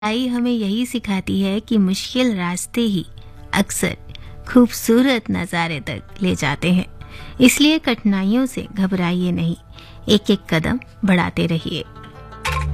आई हमें यही सिखाती है कि मुश्किल रास्ते ही अक्सर खूबसूरत नज़ारे तक ले जाते हैं। इसलिए कठिनाइयों से घबराइए नहीं, एक एक कदम बढ़ाते रहिए।